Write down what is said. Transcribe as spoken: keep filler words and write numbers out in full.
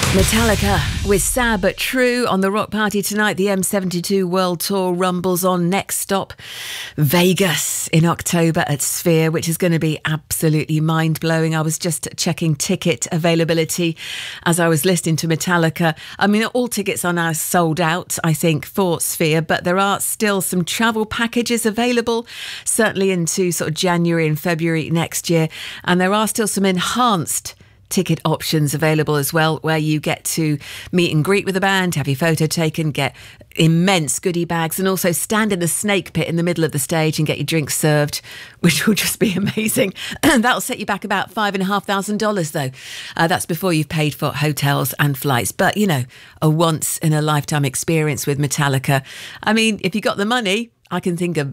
Metallica with Sad But True on the Rock Party tonight. The M seventy-two World Tour rumbles on. Next stop, Vegas in October at Sphere, which is going to be absolutely mind-blowing. I was just checking ticket availability as I was listening to Metallica. I mean, all tickets are now sold out, I think, for Sphere, but there are still some travel packages available, certainly into sort of January and February next year. And there are still some enhanced ticket options available as well, where you get to meet and greet with the band, have your photo taken, get immense goodie bags, and also stand in the snake pit in the middle of the stage and get your drinks served, which will just be amazing. That'll set you back about five and a half thousand dollars though. Uh, that's before you've paid for hotels and flights. But, you know, a once in a lifetime experience with Metallica. I mean, if you got the money, I can think of